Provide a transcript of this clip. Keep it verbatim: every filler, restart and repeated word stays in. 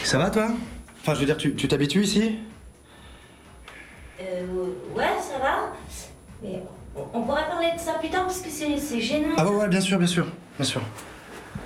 Ça va toi? Enfin je veux dire, tu tu t'habitues ici? Euh, ouais, ça va. Mais on pourrait parler de ça plus tard parce que c'est c'est gênant. Ah ouais ouais bien sûr, bien sûr, bien sûr.